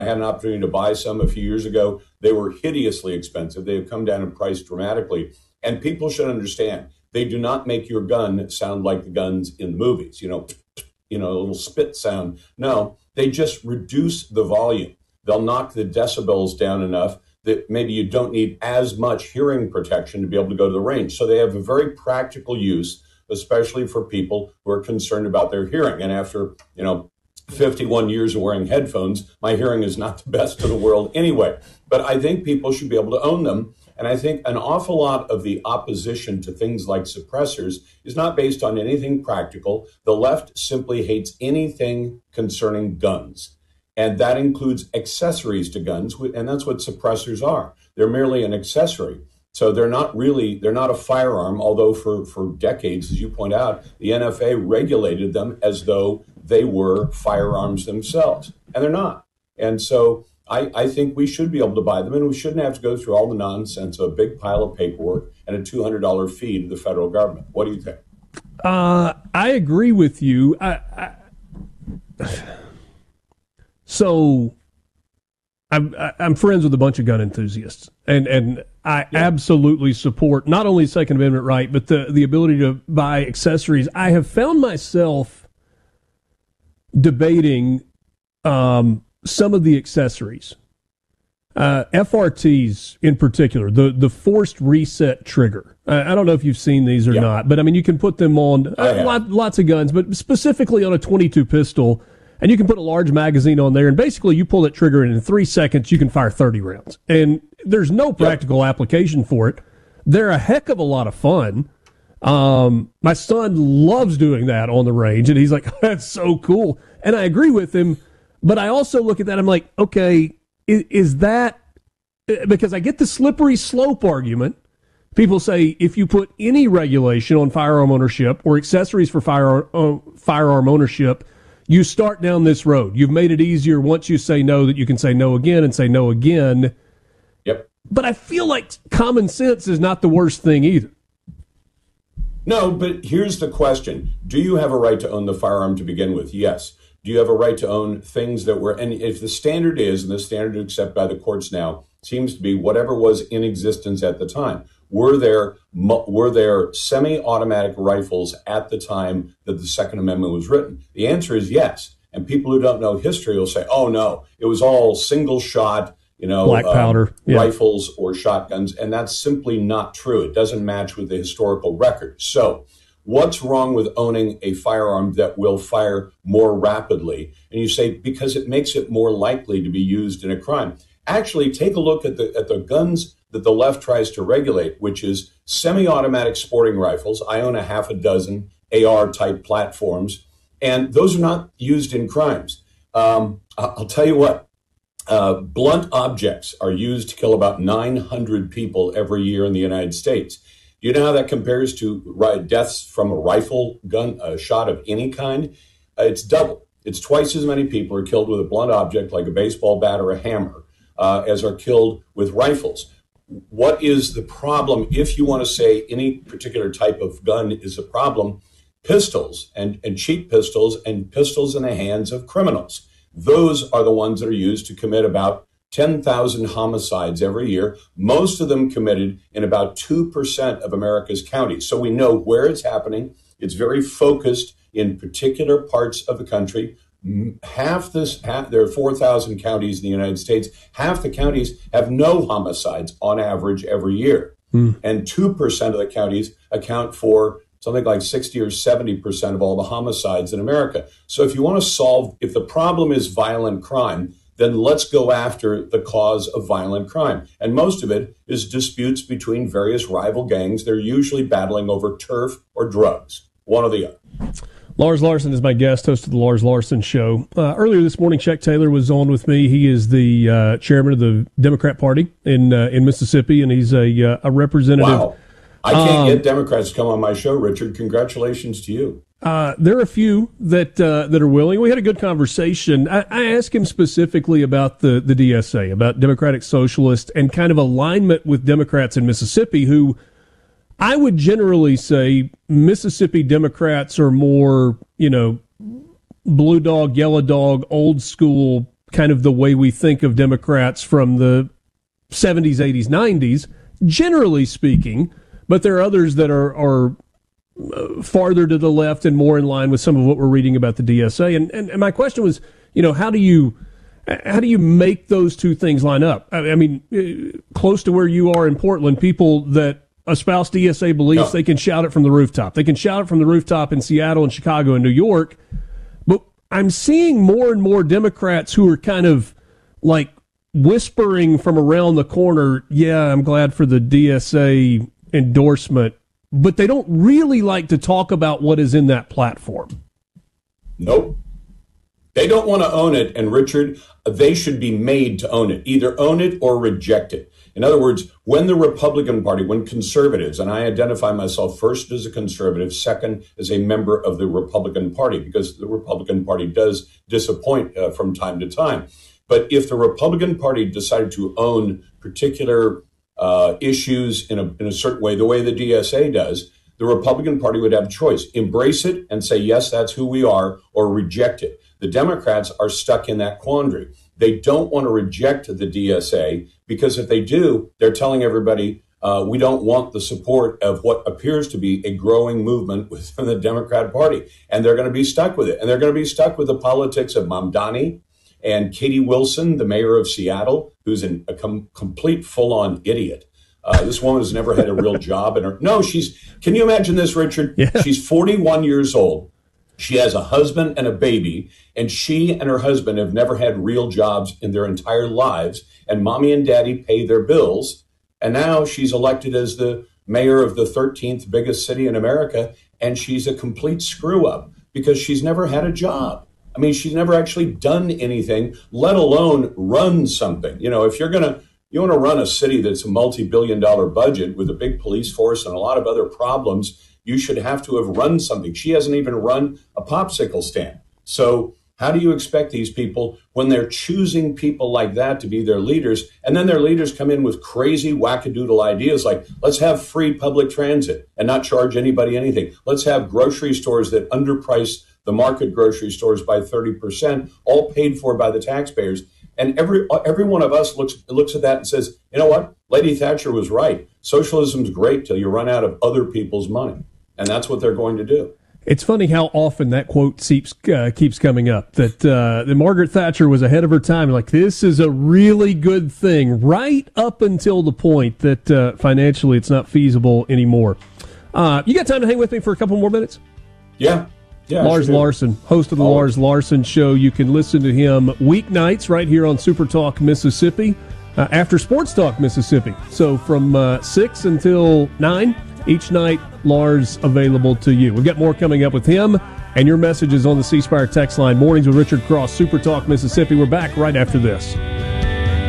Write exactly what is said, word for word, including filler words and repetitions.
had an opportunity to buy some a few years ago. They were hideously expensive. They have come down in price dramatically. And people should understand, they do not make your gun sound like the guns in the movies, you know, you know, a little spit sound. No, they just reduce the volume. They'll knock the decibels down enough that maybe you don't need as much hearing protection to be able to go to the range. So they have a very practical use, especially for people who are concerned about their hearing. And after, you know, fifty-one years of wearing headphones, my hearing is not the best in the world anyway. But I think people should be able to own them. And I think an awful lot of the opposition to things like suppressors is not based on anything practical. The left simply hates anything concerning guns. And that includes accessories to guns. And that's what suppressors are. They're merely an accessory. So they're not really, they're not a firearm, although for, for decades, as you point out, the N F A regulated them as though they were firearms themselves. And they're not. And so I, I think we should be able to buy them, and we shouldn't have to go through all the nonsense of a big pile of paperwork and a two hundred dollars fee to the federal government. What do you think? Uh, I agree with you. I, I, so I'm, I'm friends with a bunch of gun enthusiasts, and, and I yeah. absolutely support not only Second Amendment right, but the, the ability to buy accessories. I have found myself debating um, some of the accessories, uh, F R Ts in particular, the, the forced reset trigger. I, I don't know if you've seen these or yeah. not, but I mean, you can put them on uh, lot, lots of guns, but specifically on a twenty-two pistol, and you can put a large magazine on there, and basically you pull that trigger, and in three seconds you can fire thirty rounds. And there's no practical yep. application for it. They're a heck of a lot of fun. Um, my son loves doing that on the range, and he's like, that's so cool. And I agree with him. But I also look at that, I'm like, okay, is, is that, because I get the slippery slope argument. People say if you put any regulation on firearm ownership or accessories for firearm, uh, firearm ownership, you start down this road. You've made it easier once you say no that you can say no again and say no again. Yep. But I feel like common sense is not the worst thing either. No, but here's the question. Do you have a right to own the firearm to begin with? Yes. Do you have a right to own things that were, and if the standard is, and the standard accepted by the courts now, seems to be whatever was in existence at the time. Were there were there semi-automatic rifles at the time that the Second Amendment was written? The answer is yes. And people who don't know history will say, oh, no, it was all single shot, you know, black powder um, yeah. rifles or shotguns. And that's simply not true. It doesn't match with the historical record. So what's wrong with owning a firearm that will fire more rapidly? And you say, because it makes it more likely to be used in a crime. Actually, take a look at the at the guns that the left tries to regulate, which is semi-automatic sporting rifles. I own a half a dozen A R-type platforms, and those are not used in crimes. Um, I'll tell you what, uh, blunt objects are used to kill about nine hundred people every year in the United States. Do you know how that compares to deaths from a rifle gun, a shot of any kind? Uh, it's double. It's twice as many people are killed with a blunt object like a baseball bat or a hammer uh, as are killed with rifles. What is the problem if you want to say any particular type of gun is a problem? Pistols and, and cheap pistols and pistols in the hands of criminals. Those are the ones that are used to commit about ten thousand homicides every year, most of them committed in about two percent of America's counties. So we know where it's happening. It's very focused in particular parts of the country. Half this, half, there are four thousand counties in the United States. Half the counties have no homicides on average every year. Mm. And two percent of the counties account for something like sixty or seventy percent of all the homicides in America. So if you want to solve, if the problem is violent crime, then let's go after the cause of violent crime. And most of it is disputes between various rival gangs. They're usually battling over turf or drugs, one or the other. Lars Larson is my guest, host of the Lars Larson Show. Uh, earlier this morning, Chuck Taylor was on with me. He is the uh, chairman of the Democrat Party in uh, in Mississippi, and he's a, uh, a representative. Wow. I can't um, get Democrats to come on my show, Richard. Congratulations to you. Uh, there are a few that uh, that are willing. We had a good conversation. I, I asked him specifically about the, the D S A, about Democratic Socialist, and kind of alignment with Democrats in Mississippi, who I would generally say Mississippi Democrats are more, you know, blue dog, yellow dog, old school kind of the way we think of Democrats from the seventies, eighties, nineties, generally speaking, but there are others that are, are farther to the left and more in line with some of what we're reading about the D S A. And, and, and my question was, you know, how do you how do you make those two things line up? I, I mean, close to where you are in Portland, people that espouse D S A beliefs, no. they can shout it from the rooftop. They can shout it from the rooftop in Seattle and Chicago and New York. But I'm seeing more and more Democrats who are kind of like whispering from around the corner, yeah, I'm glad for the D S A endorsement, but they don't really like to talk about what is in that platform. Nope. They don't want to own it, and Richard, they should be made to own it. Either own it or reject it. In other words, when the Republican Party, when conservatives, and I identify myself first as a conservative, second as a member of the Republican Party, because the Republican Party does disappoint uh, from time to time. But if the Republican Party decided to own particular uh, issues in a, in a certain way, the way the D S A does, the Republican Party would have a choice. Embrace it and say, yes, that's who we are, or reject it. The Democrats are stuck in that quandary. They don't want to reject the D S A because if they do, they're telling everybody, uh, we don't want the support of what appears to be a growing movement within the Democrat Party. And they're going to be stuck with it. And they're going to be stuck with the politics of Mamdani and Katie Wilson, the mayor of Seattle, who's an, a com- complete full-on idiot. Uh, this woman has never had a real job. And her, no, she's, can you imagine this, Richard? Yeah. She's forty-one years old. She has a husband and a baby, and she and her husband have never had real jobs in their entire lives. And mommy and daddy pay their bills. And now she's elected as the mayor of the thirteenth biggest city in America. And she's a complete screw up because she's never had a job. I mean, she's never actually done anything, let alone run something. You know, if you're going to, you want to run a city that's a multi-billion dollar budget with a big police force and a lot of other problems, you should have to have run something. She hasn't even run a popsicle stand. So how do you expect these people, when they're choosing people like that to be their leaders, and then their leaders come in with crazy wackadoodle ideas like, let's have free public transit and not charge anybody anything. Let's have grocery stores that underprice the market grocery stores by thirty percent, all paid for by the taxpayers. And every every one of us looks looks at that and says, you know what? Lady Thatcher was right. Socialism's great till you run out of other people's money. And that's what they're going to do. It's funny how often that quote keeps, uh, keeps coming up, that, uh, that Margaret Thatcher was ahead of her time. Like, this is a really good thing, right up until the point that uh, financially it's not feasible anymore. Uh, you got time to hang with me for a couple more minutes? Yeah. Yeah, Lars sure Larson, host of the oh. Lars Larson Show. You can listen to him weeknights right here on Super Talk Mississippi, uh, after Sports Talk Mississippi. So from uh, six until nine each night, Lars available to you. We've got more coming up with him and your messages on the C Spire text line. Mornings with Richard Cross, Super Talk Mississippi. We're back right after this.